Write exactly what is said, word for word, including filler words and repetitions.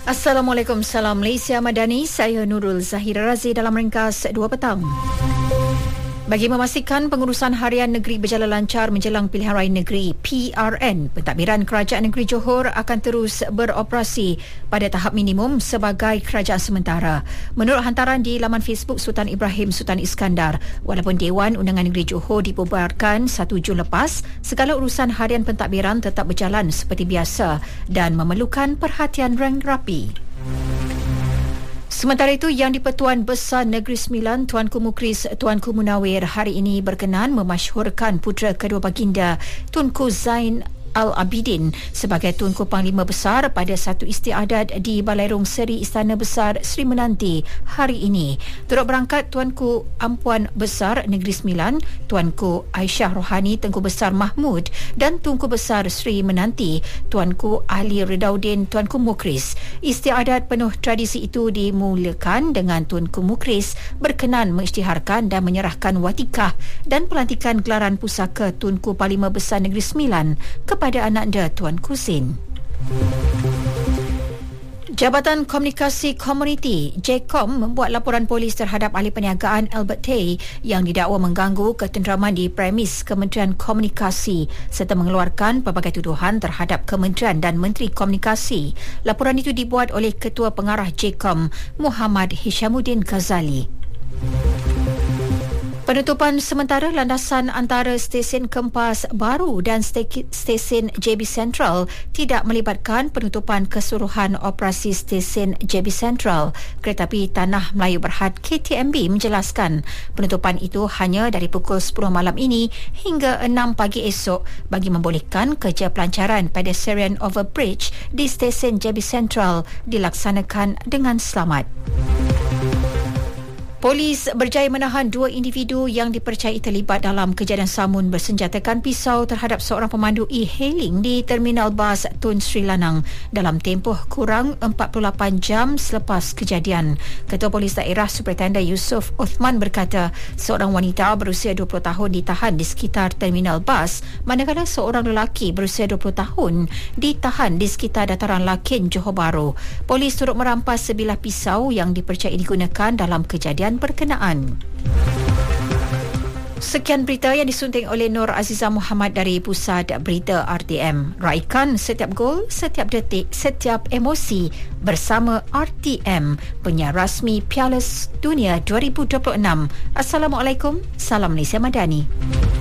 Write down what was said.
Assalamualaikum, salam Malaysia Madani. Saya Nurul Zahira Razi dalam ringkas dua petang. Bagi memastikan pengurusan harian negeri berjalan lancar menjelang pilihan raya negeri P R N, pentadbiran Kerajaan Negeri Johor akan terus beroperasi pada tahap minimum sebagai kerajaan sementara. Menurut hantaran di laman Facebook Sultan Ibrahim Sultan Iskandar, walaupun Dewan Undangan Negeri Johor dibubarkan satu Jun lepas, segala urusan harian pentadbiran tetap berjalan seperti biasa dan memerlukan perhatian rang rapi. Sementara itu, Yang di-Pertuan Besar Negeri Sembilan Tuanku Mukris Tuanku Munawir hari ini berkenan memasyhurkan putera kedua baginda Tunku Zain Al-Abidin sebagai Tunku Panglima Besar pada satu istiadat di Balairung Seri Istana Besar Sri Menanti hari ini. Turut berangkat Tuanku Ampuan Besar Negeri Sembilan, Tuanku Aisyah Rohani Tengku Besar Mahmud dan Tunku Besar Sri Menanti, Tuanku Ali Redaudin Tuanku Mukris. Istiadat penuh tradisi itu dimulakan dengan Tunku Mukris berkenan mengisytiharkan dan menyerahkan watikah dan pelantikan gelaran pusaka Tunku Panglima Besar Negeri Sembilan kepada pada anak anda Tuanku Zain. Jabatan Komunikasi Komuniti J C O M membuat laporan polis terhadap ahli perniagaan Albert Tay yang didakwa mengganggu ketenteraman di premis Kementerian Komunikasi serta mengeluarkan pelbagai tuduhan terhadap Kementerian dan Menteri Komunikasi. Laporan itu dibuat oleh Ketua Pengarah J C O M Muhammad Hishamuddin Ghazali. Penutupan sementara landasan antara stesen Kempas Baru dan stesen J B Central tidak melibatkan penutupan keseluruhan operasi stesen J B Central. Keretapi Tanah Melayu Berhad K T M B menjelaskan penutupan itu hanya dari pukul sepuluh malam ini hingga enam pagi esok bagi membolehkan kerja pelancaran pedestrian overbridge di stesen J B Central dilaksanakan dengan selamat. Polis berjaya menahan dua individu yang dipercayai terlibat dalam kejadian samun bersenjatakan pisau terhadap seorang pemandu e-hailing di Terminal Bas Tun Sri Lanang dalam tempoh kurang empat puluh lapan jam selepas kejadian. Ketua Polis Daerah Superintendent Yusof Uthman berkata seorang wanita berusia dua puluh tahun ditahan di sekitar Terminal Bas, manakala seorang lelaki berusia dua puluh tahun ditahan di sekitar Dataran Lakin, Johor Bahru. Polis turut merampas sebilah pisau yang dipercayai digunakan dalam kejadian berkenaan. Sekian berita yang disunting oleh Nur Azizah Muhammad dari Pusat Berita R T M. Raikan setiap gol, setiap detik, setiap emosi bersama R T M, penyiar rasmi Piala Dunia dua ribu dua puluh enam. Assalamualaikum, salam Malaysia Madani.